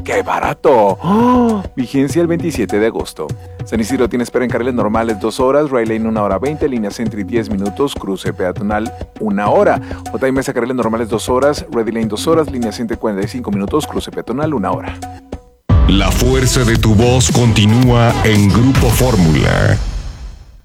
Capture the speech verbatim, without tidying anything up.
¡Qué barato! ¡Oh! Vigencia el veintisiete de agosto. San Isidro tiene espera en carriles normales dos horas, Rail Lane una hora veinte, línea Sentry diez minutos, cruce peatonal una hora. J I Mesa carriles normales dos horas, Ready Lane dos horas, línea Sentry cuarenta y cinco minutos, cruce peatonal una hora. La fuerza de tu voz continúa en Grupo Fórmula.